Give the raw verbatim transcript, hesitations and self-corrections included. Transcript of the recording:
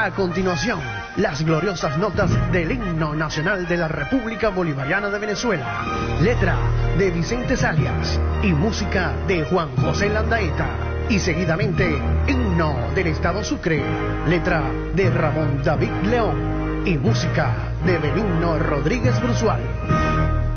A continuación, las gloriosas notas del himno nacional de la República Bolivariana de Venezuela. Letra de Vicente Salias y música de Juan José Landaeta. Y seguidamente, himno del Estado Sucre. Letra de Ramón David León y música de Benigno Rodríguez Brusual.